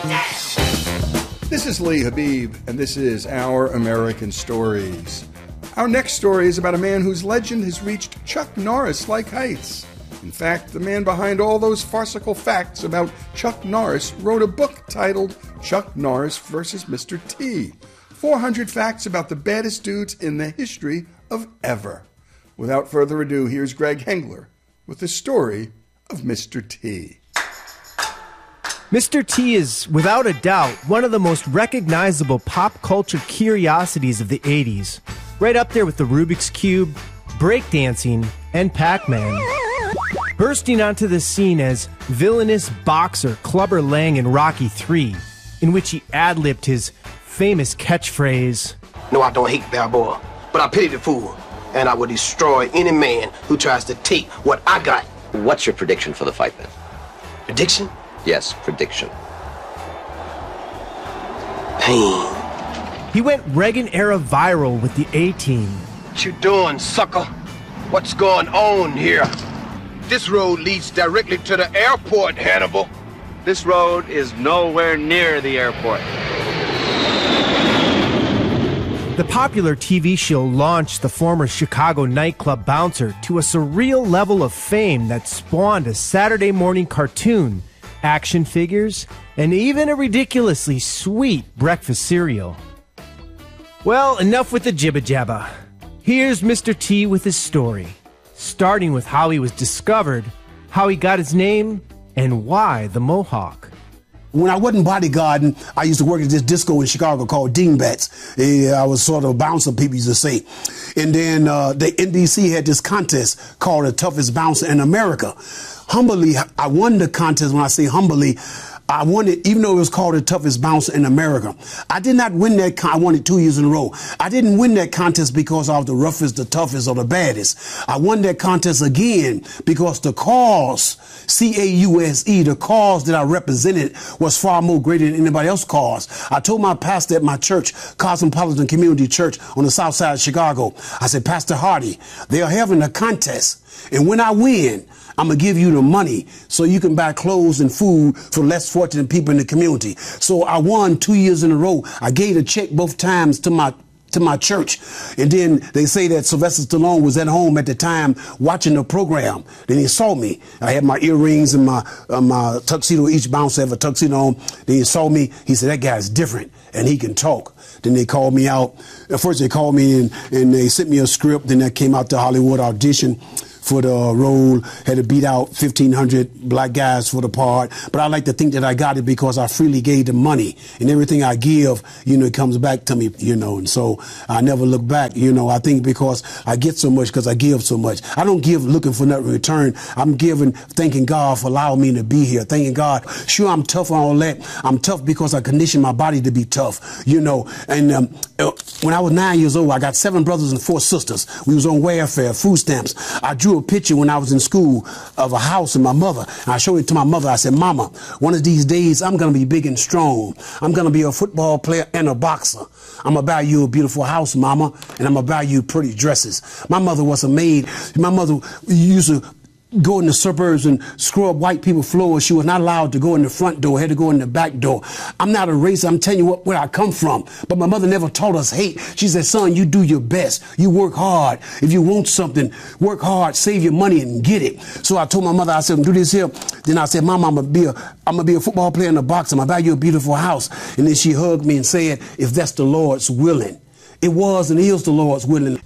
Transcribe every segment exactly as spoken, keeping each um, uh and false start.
This is Lee Habib, and this is Our American Stories. Our next story is about a man whose legend has reached Chuck Norris-like heights. In fact, the man behind all those farcical facts about Chuck Norris wrote a book titled Chuck Norris versus Mister T. four hundred facts about the baddest dudes in the history of ever. Without further ado, here's Greg Hengler with the story of Mister T. Mister T is, without a doubt, one of the most recognizable pop culture curiosities of the eighties. Right up there with the Rubik's Cube, breakdancing, and Pac-Man. Bursting onto the scene as villainous boxer Clubber Lang in Rocky three, in which he ad-libbed his famous catchphrase, "No, I don't hate Balboa, but I pity the fool, and I will destroy any man who tries to take what I got." What's your prediction for the fight, then? Prediction? Yes, prediction. Pain. He went Reagan-era viral with the A-Team. What you doing, sucker? What's going on here? This road leads directly to the airport, Hannibal. This road is nowhere near the airport. The popular T V show launched the former Chicago nightclub bouncer to a surreal level of fame that spawned a Saturday morning cartoon, action figures, and even a ridiculously sweet breakfast cereal. Well, enough with the jibba-jabba. Here's Mister T with his story, starting with how he was discovered, how he got his name, and why the Mohawk. When I wasn't bodyguarding, I used to work at this disco in Chicago called Dingbats. I was sort of a bouncer, people used to say. And then uh, the N B C had this contest called the toughest bouncer in America. Humbly, I won the contest. When I say humbly, I won it, even though it was called the toughest bouncer in America. I did not win that. Con- I won it two years in a row. I didn't win that contest because I was the roughest, the toughest, or the baddest. I won that contest again because the cause, C A U S E, the cause that I represented was far more greater than anybody else's cause. I told my pastor at my church, Cosmopolitan Community Church on the south side of Chicago, I said, Pastor Hardy, they are having a contest, and when I win, I'm going to give you the money so you can buy clothes and food for less fortunate people in the community. So I won two years in a row. I gave a check both times to my to my church. And then they say that Sylvester Stallone was at home at the time watching the program. Then he saw me. I had my earrings and my, uh, my tuxedo. Each bouncer had a tuxedo on. Then he saw me. He said, that guy's different and he can talk. Then they called me out. At first they called me and, and they sent me a script. Then I came out to Hollywood audition for the role, had to beat out fifteen hundred black guys for the part. But I like to think that I got it because I freely gave the money. And everything I give, you know, it comes back to me, you know. And so I never look back, you know. I think because I get so much because I give so much. I don't give looking for nothing in return. I'm giving, thanking God for allowing me to be here. Thanking God. Sure, I'm tough on all that. I'm tough because I conditioned my body to be tough, you know. And um, when I was nine years old, I got seven brothers and four sisters. We was on welfare, food stamps. I drew a picture when I was in school of a house and my mother. And I showed it to my mother. I said, Mama, one of these days I'm going to be big and strong. I'm going to be a football player and a boxer. I'm going to buy you a beautiful house, Mama, and I'm going to buy you pretty dresses. My mother was a maid. My mother used to go in the suburbs and scrub white people's floors. She was not allowed to go in the front door, had to go in the back door. I'm not a racist. I'm telling you what, where I come from. But my mother never taught us hate. She said, son, you do your best. You work hard. If you want something, work hard, save your money and get it. So I told my mother, I said, do this here. Then I said, Mama, I'm going to be a, I'm going to be a football player and a boxer. I'm going to buy you a beautiful house. And then she hugged me and said, if that's the Lord's willing. It was and is the Lord's willing.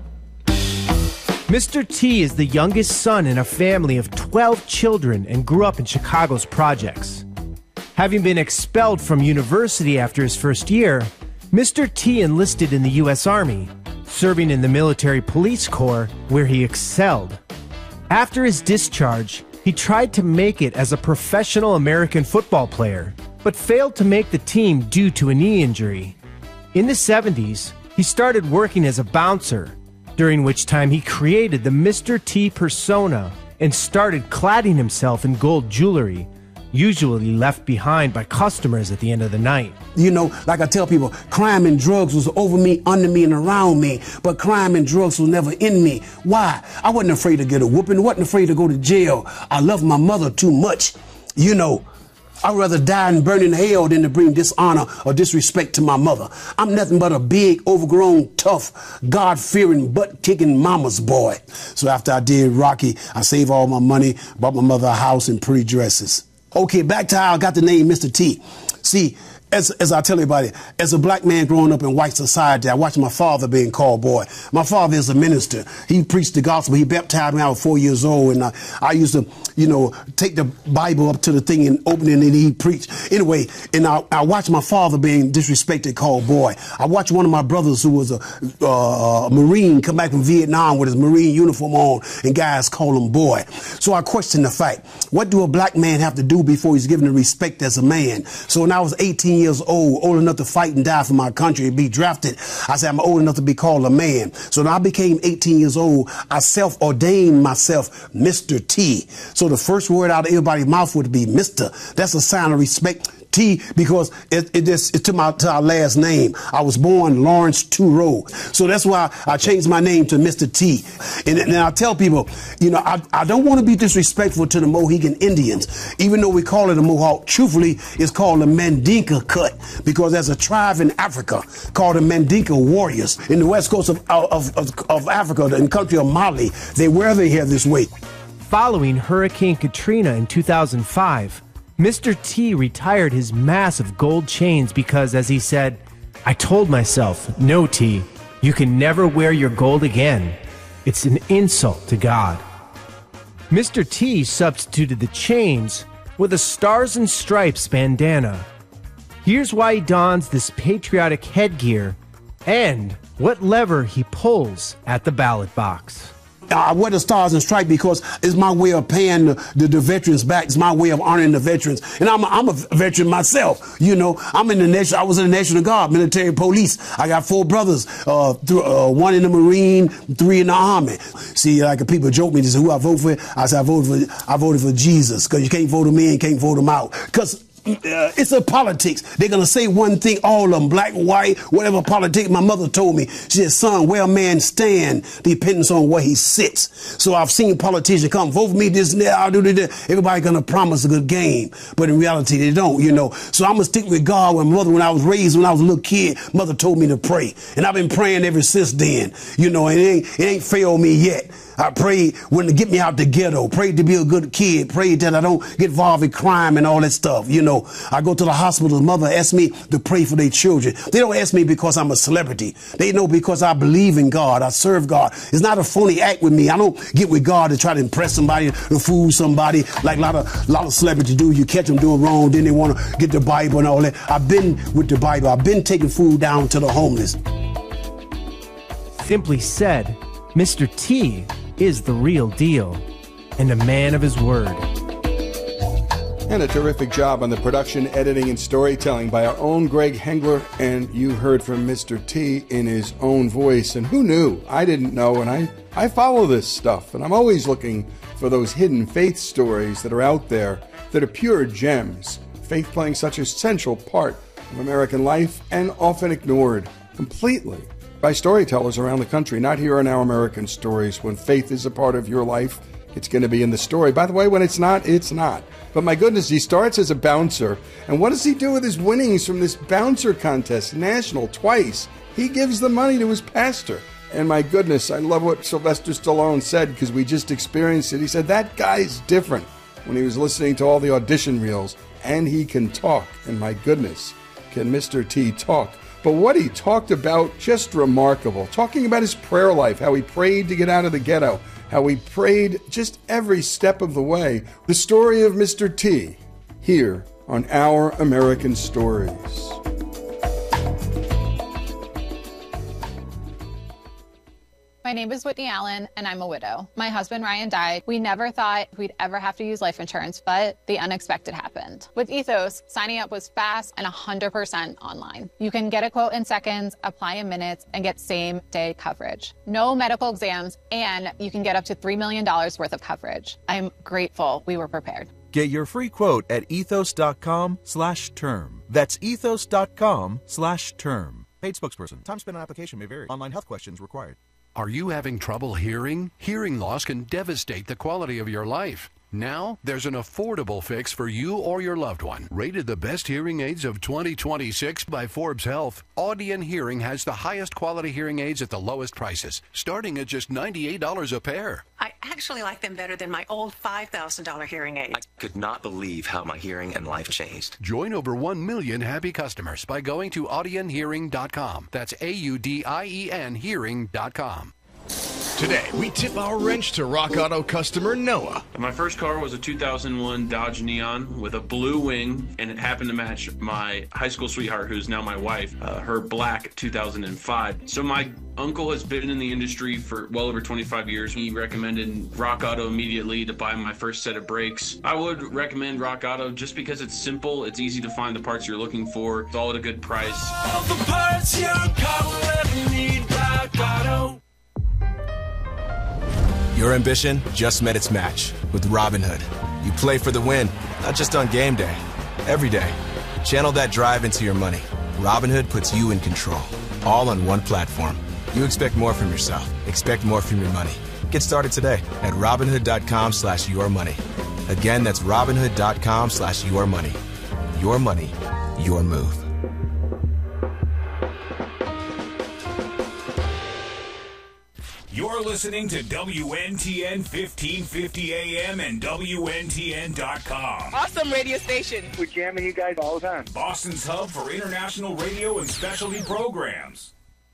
Mister T is the youngest son in a family of twelve children and grew up in Chicago's projects. Having been expelled from university after his first year, Mister T enlisted in the U S Army, serving in the Military Police Corps, where he excelled. After his discharge, he tried to make it as a professional American football player, but failed to make the team due to a knee injury. In the seventies, he started working as a bouncer, during which time he created the Mister T persona and started cladding himself in gold jewelry, usually left behind by customers at the end of the night. You know, like I tell people, crime and drugs was over me, under me, and around me, but crime and drugs was never in me. Why? I wasn't afraid to get a whooping, wasn't afraid to go to jail. I loved my mother too much. You know, I'd rather die and burn in hell than to bring dishonor or disrespect to my mother. I'm nothing but a big, overgrown, tough, God-fearing, butt-kicking mama's boy. So after I did Rocky, I saved all my money, bought my mother a house and pretty dresses. Okay, back to how I got the name Mister T. See, As, as I tell everybody, as a black man growing up in white society, I watched my father being called boy. My father is a minister. He preached the gospel. He baptized me when I was four years old. And I, I used to, you know, take the Bible up to the thing and open it and he preached. Anyway, and I, I watched my father being disrespected, called boy. I watched one of my brothers who was a, uh, a Marine come back from Vietnam with his Marine uniform on and guys call him boy. So I questioned the fact, what do a black man have to do before he's given the respect as a man? So when I was eighteen years old, old enough to fight and die for my country and be drafted, I said I'm old enough to be called a man. So when I became eighteen years old, I self-ordained myself Mister T. So the first word out of everybody's mouth would be Mister That's a sign of respect. T, because it, it just, it's to my, to our last name. I was born Lawrence Turow. So that's why I changed my name to Mister T. And, and I tell people, you know, I, I don't want to be disrespectful to the Mohegan Indians. Even though we call it a Mohawk, truthfully, it's called a Mandinka cut, because there's a tribe in Africa called the Mandinka warriors in the west coast of, of, of, of Africa, in the country of Mali. They wear their hair this way. Following Hurricane Katrina in two thousand five, Mister T retired his massive gold chains because, as he said, I told myself, no, T, you can never wear your gold again. It's an insult to God. Mister T substituted the chains with a Stars and Stripes bandana. Here's why he dons this patriotic headgear and what lever he pulls at the ballot box. I wear the Stars and Stripes because it's my way of paying the, the, the veterans back. It's my way of honoring the veterans. And I'm a, I'm a veteran myself. You know, I'm in the nation. I was in the National Guard, military police. I got four brothers, uh, th uh, one in the Marine, three in the Army. See, like people joke me, they say, who I vote for? I said, I voted for, I voted for Jesus, because you can't vote him in, can't vote him out. Because Uh, it's a politics. They're going to say one thing, all of them, black, white, whatever politics. My mother told me, she said, son, where a man stand depends on where he sits. So I've seen politicians come, vote for me, this and that, I'll do this. Everybody going to promise a good game. But in reality, they don't, you know. So I'm going to stick with God. When mother, when I was raised, when I was a little kid, mother told me to pray. And I've been praying ever since then, you know, and it ain't, it ain't failed me yet. I prayed when to get me out the ghetto, prayed to be a good kid, prayed that I don't get involved in crime and all that stuff. You know, I go to the hospital, mother asks me to pray for their children. They don't ask me because I'm a celebrity. They know because I believe in God. I serve God. It's not a phony act with me. I don't get with God to try to impress somebody or fool somebody like a lot of, a lot of celebrities do. You catch them doing wrong, then they want to get the Bible and all that. I've been with the Bible. I've been taking food down to the homeless. Simply said, Mister T is the real deal and a man of his word. And a terrific job on the production, editing, and storytelling by our own Greg Hengler. And you heard from Mister T in his own voice. And who knew? I didn't know. And I, I follow this stuff. And I'm always looking for those hidden faith stories that are out there that are pure gems. Faith playing such a central part of American life and often ignored completely by storytellers around the country. Not here in Our American Stories. When faith is a part of your life, it's going to be in the story. By the way, when it's not, it's not. But my goodness, he starts as a bouncer. And what does he do with his winnings from this bouncer contest, national, twice? He gives the money to his pastor. And my goodness, I love what Sylvester Stallone said, because we just experienced it. He said, that guy's different, when he was listening to all the audition reels. And he can talk. And my goodness, can Mister T talk? But what he talked about, just remarkable. Talking about his prayer life, how he prayed to get out of the ghetto, how he prayed just every step of the way. The story of Mister T, here on Our American Stories. My name is Whitney Allen, and I'm a widow. My husband, Ryan, died. We never thought we'd ever have to use life insurance, but the unexpected happened. With Ethos, signing up was fast and one hundred percent online. You can get a quote in seconds, apply in minutes, and get same-day coverage. No medical exams, and you can get up to three million dollars worth of coverage. I'm grateful we were prepared. Get your free quote at ethos.com slash term. That's ethos.com slash term. Paid spokesperson. Time spent on application may vary. Online health questions required. Are you having trouble hearing? Hearing loss can devastate the quality of your life. Now, there's an affordable fix for you or your loved one. Rated the best hearing aids of twenty twenty-six by Forbes Health, Audion Hearing has the highest quality hearing aids at the lowest prices, starting at just ninety-eight dollars a pair. I actually like them better than my old five thousand dollars hearing aids. I could not believe how my hearing and life changed. Join over one million happy customers by going to audion hearing dot com. That's A U D I E N hearing dot com. Today, we tip our wrench to Rock Auto customer Noah. My first car was a two thousand one Dodge Neon with a blue wing, and it happened to match my high school sweetheart, who's now my wife, uh, her black two thousand five. So my uncle has been in the industry for well over twenty-five years. He recommended Rock Auto immediately to buy my first set of brakes. I would recommend Rock Auto just because it's simple, it's easy to find the parts you're looking for, it's all at a good price. All the parts your car will ever need, Rock Auto. Your ambition just met its match with Robinhood. You play for the win, not just on game day, every day. Channel that drive into your money. Robinhood puts you in control, all on one platform. You expect more from yourself. Expect more from your money. Get started today at Robinhood.com slash your money. Again, that's Robinhood.com slash your money. Your money, your move. You're listening to W N T N fifteen fifty A M and W N T N dot com. Awesome radio station. We're jamming you guys all the time. Boston's hub for international radio and specialty programs.